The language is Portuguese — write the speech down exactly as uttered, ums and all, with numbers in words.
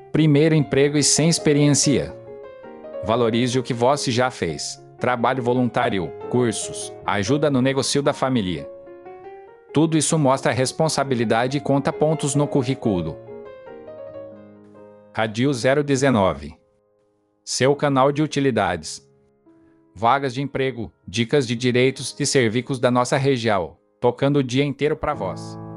Primeiro emprego e sem experiência. Valorize o que você já fez. Trabalho voluntário, cursos, ajuda no negócio da família. Tudo isso mostra responsabilidade e conta pontos no currículo. Radio zero dezenove. Seu canal de utilidades. Vagas de emprego, dicas de direitos e serviços da nossa região, tocando o dia inteiro para vós.